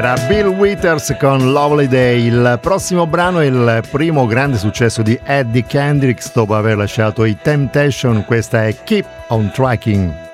Era Bill Withers con Lovely Day. Il prossimo brano è il primo grande successo di Eddie Kendricks dopo aver lasciato i Temptation. Questa è Keep on Tracking.